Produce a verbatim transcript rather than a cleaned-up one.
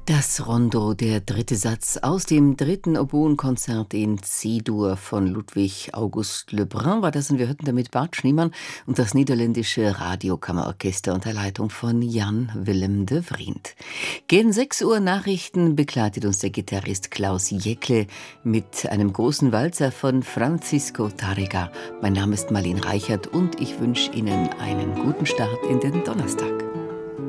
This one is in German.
Das Rondo, der dritte Satz aus dem dritten Oboenkonzert in C-Dur von Ludwig August Lebrun war das, und wir hörten damit Bart Schniemann und das niederländische Radiokammerorchester unter Leitung von Jan Willem de Vriend. Gegen sechs Uhr Nachrichten begleitet uns der Gitarrist Klaus Jäckle mit einem großen Walzer von Francisco Tárrega. Mein Name ist Marlene Reichert und ich wünsche Ihnen einen guten Start in den Donnerstag.